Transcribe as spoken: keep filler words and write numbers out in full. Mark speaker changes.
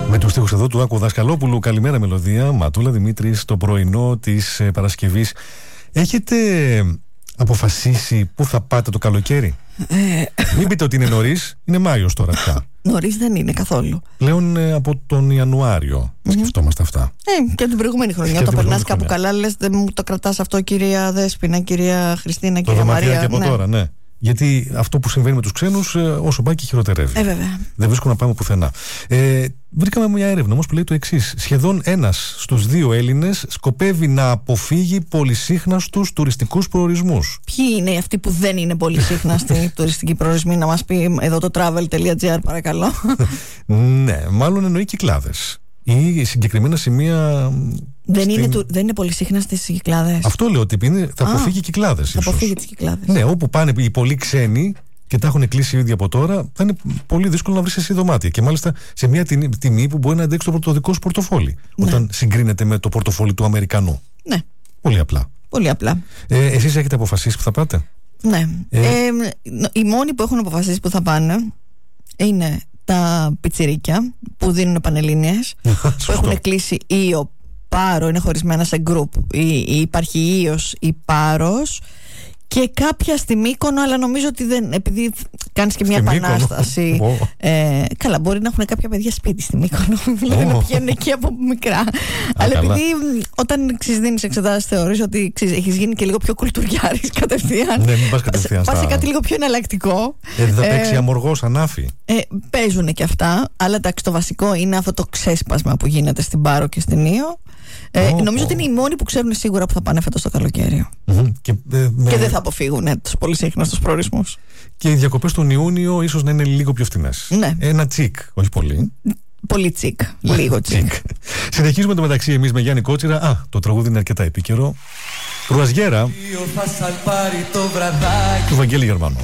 Speaker 1: Με τους στίχους εδώ του Άκου Δασκαλόπουλου. Καλημέρα μελωδία. Ματούλα Δημήτρης, το πρωινό της ε, Παρασκευής. Έχετε αποφασίσει πού θα πάτε το καλοκαίρι? Ε... Μην πείτε ότι είναι νωρίς. Είναι Μάιος τώρα πια.
Speaker 2: Νωρίς δεν είναι καθόλου.
Speaker 1: Πλέον ε, από τον Ιανουάριο mm-hmm. σκεφτόμαστε αυτά.
Speaker 2: Ε, και την προηγούμενη χρονιά. Το περνάς κάπου καλά, λες δεν μου το κρατάς αυτό, κυρία Δέσποινα, κυρία Χριστίνα, κυρία Μαρία.
Speaker 1: Και από ναι. τώρα, ναι. Γιατί αυτό που συμβαίνει με τους ξένους, όσο πάει και χειροτερεύει.
Speaker 2: Ε, βέβαια.
Speaker 1: Δεν βρίσκουν να πάμε πουθενά. Ε, βρήκαμε μια έρευνα όμως που λέει το εξής. Σχεδόν ένας στους δύο Έλληνες σκοπεύει να αποφύγει πολυσύχναστους τουριστικούς προορισμούς.
Speaker 2: Ποιοι είναι αυτοί που δεν είναι πολυσύχναστοι τουριστικοί προορισμοί, να μας πει εδώ το travel.gr παρακαλώ.
Speaker 1: Ναι, μάλλον εννοεί Κυκλάδες ή συγκεκριμένα σημεία.
Speaker 2: Δεν,
Speaker 1: στην...
Speaker 2: είναι, του, δεν είναι πολυσύχναστοι στις Κυκλάδες.
Speaker 1: Αυτό λέω ότι είναι, θα αποφύγει Κυκλάδες.
Speaker 2: Θα αποφύγει τις Κυκλάδες.
Speaker 1: Ναι, όπου πάνε οι πολλοί ξένοι και τα έχουν κλείσει ήδη από τώρα, θα είναι πολύ δύσκολο να βρεις εσύ δωμάτια. Και μάλιστα σε μια τιμή που μπορεί να αντέξει το, το δικό σου πορτοφόλι. Ναι. Όταν συγκρίνεται με το πορτοφόλι του Αμερικανού.
Speaker 2: Ναι.
Speaker 1: Πολύ απλά.
Speaker 2: Πολύ απλά.
Speaker 1: Ε, εσείς έχετε αποφασίσει που θα πάτε?
Speaker 2: Ναι. Ε... Ε, οι μόνοι που έχουν αποφασίσει που θα πάνε είναι τα πιτσιρίκια που δίνουν πανελλήνιες που έχουν κλείσει ή ο Πάρο, είναι χωρισμένα σε γκρουπ, ή, ή υπάρχει Ίος ή Πάρος, και κάποια στη Μύκονο, αλλά νομίζω ότι δεν, επειδή κάνεις και μια στη επανάσταση oh. ε, καλά, μπορεί να έχουν κάποια παιδιά σπίτι στη Μύκονο δηλαδή oh. να πηγαίνουν εκεί από μικρά ah, αλλά καλά. Επειδή όταν δίνεις εξετάσεις θεωρείς ότι ξέρεις, έχεις γίνει και λίγο πιο κουλτουριάρης κατευθείαν,
Speaker 1: ναι, μην πας κατευθείαν
Speaker 2: πας σε κάτι λίγο πιο εναλλακτικό.
Speaker 1: Ε, θα παίξει ε, αμοργός, ανάφη.
Speaker 2: Ε, παίζουν και αυτά, αλλά εντάξει, το βασικό είναι αυτό το ξέσπασμα που γίνεται στην Πάρο και στην Ίο. Ε, oh, νομίζω oh. ότι είναι οι μόνοι που ξέρουν σίγουρα που θα πάνε φέτος το καλοκαίρι. Mm-hmm. Και, ε, με... και δεν θα αποφύγουν ε, τους πολυσύχναστους προορισμούς.
Speaker 1: Και οι διακοπές τον Ιούνιο ίσως να είναι λίγο πιο φθηνές.
Speaker 2: Ναι.
Speaker 1: Ένα τσικ, όχι πολύ.
Speaker 2: Πολύ τσικ. Λίγο τσικ.
Speaker 1: Συνεχίζουμε το μεταξύ εμείς με Γιάννη Κότσιρα. Α, το τραγούδι είναι αρκετά επίκαιρο. Κρουαζιέρα του Βαγγέλη Γερμανού.